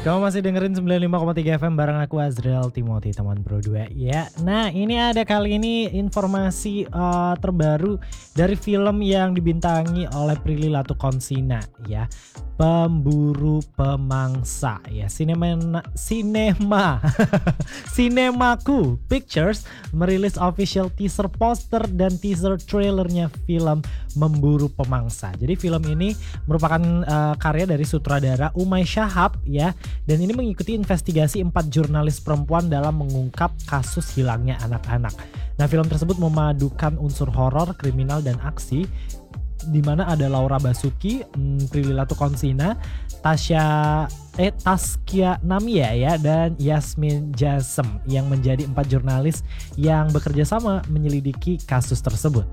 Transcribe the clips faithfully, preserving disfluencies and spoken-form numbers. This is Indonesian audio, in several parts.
Kamu masih dengerin sembilan puluh lima koma tiga F M bareng aku Azriel Timothy teman Pro dua ya. Nah ini ada kali ini informasi uh, terbaru dari film yang dibintangi oleh Prilly Latuconsina ya. Pemburu Pemangsa ya. Sinema Sinema Sinemaku Pictures merilis official teaser poster dan teaser trailernya film Memburu Pemangsa. Jadi film ini merupakan uh, karya dari sutradara Umay Shahab ya. Dan ini mengikuti investigasi empat jurnalis perempuan dalam mengungkap kasus hilangnya anak-anak. Nah film tersebut memadukan unsur horor, kriminal, dan aksi, di mana ada Laura Basuki, hmm, Prilly Latuconsina, Tasya eh Taskia Namia ya, dan Yasmin Jasem yang menjadi empat jurnalis yang bekerja sama menyelidiki kasus tersebut.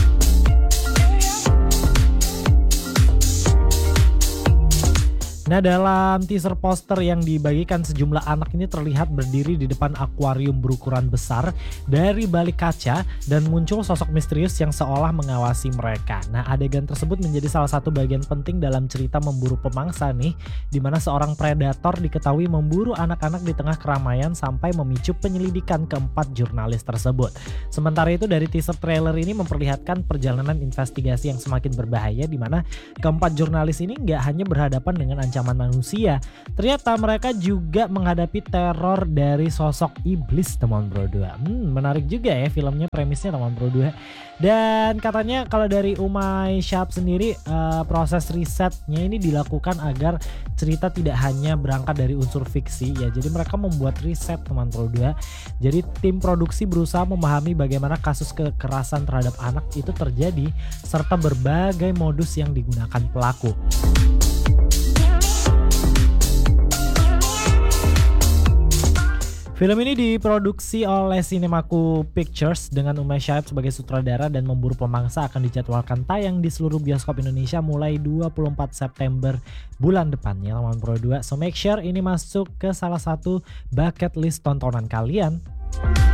Nah dalam teaser poster yang dibagikan, sejumlah anak ini terlihat berdiri di depan akuarium berukuran besar dari balik kaca dan muncul sosok misterius yang seolah mengawasi mereka. Nah adegan tersebut menjadi salah satu bagian penting dalam cerita Memburu Pemangsa nih, di mana seorang predator diketahui memburu anak-anak di tengah keramaian sampai memicu penyelidikan keempat jurnalis tersebut. Sementara itu dari teaser trailer ini memperlihatkan perjalanan investigasi yang semakin berbahaya, di mana keempat jurnalis ini nggak hanya berhadapan dengan ancaman manusia, ternyata mereka juga menghadapi teror dari sosok iblis teman Pro dua. Hmm, menarik juga ya filmnya, premisnya teman Pro dua. Dan katanya kalau dari Umay Shahab sendiri uh, proses risetnya ini dilakukan agar cerita tidak hanya berangkat dari unsur fiksi ya. Jadi mereka membuat riset teman Pro dua. Jadi tim produksi berusaha memahami bagaimana kasus kekerasan terhadap anak itu terjadi serta berbagai modus yang digunakan pelaku. Film ini diproduksi oleh Sinemaku Pictures dengan Umay Shahab sebagai sutradara, dan Memburu Pemangsa akan dijadwalkan tayang di seluruh bioskop Indonesia mulai dua puluh empat September bulan depan ya teman Pro dua. So make sure ini masuk ke salah satu bucket list tontonan kalian.